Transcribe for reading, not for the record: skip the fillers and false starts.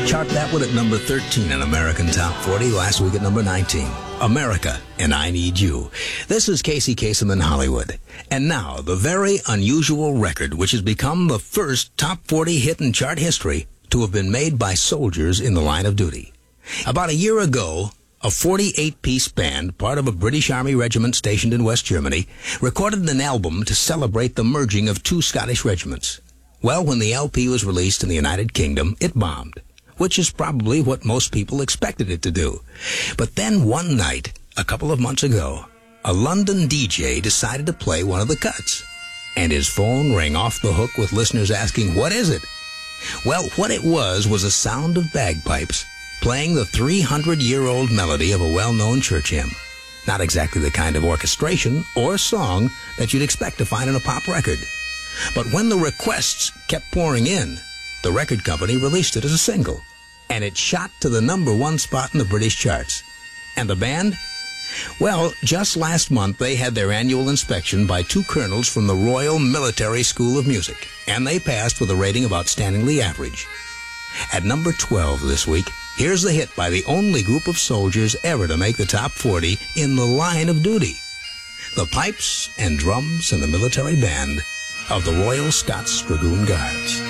Chart that one at number 13 in American Top 40, last week at number 19. America and I Need You. This is Casey Kasem in Hollywood. And now, the very unusual record, which has become the first Top 40 hit in chart history to have been made by soldiers in the line of duty. About a year ago, a 48-piece band, part of a British Army regiment stationed in West Germany, recorded an album to celebrate the merging of two Scottish regiments. Well, when the LP was released in the United Kingdom, it bombed, which is probably what most people expected it to do. But then one night, a couple of months ago, a London DJ decided to play one of the cuts, and his phone rang off the hook with listeners asking, "What is it?" Well, what it was a sound of bagpipes playing the 300-year-old melody of a well-known church hymn. Not exactly the kind of orchestration or song that you'd expect to find in a pop record. But when the requests kept pouring in, the record company released it as a single, and it shot to the number one spot in the British charts. And the band? Well, just last month they had their annual inspection by two colonels from the Royal Military School of Music, and they passed with a rating of outstandingly average. At number 12 this week, here's the hit by the only group of soldiers ever to make the top 40 in the line of duty. The pipes and drums and the military band of the Royal Scots Dragoon Guards.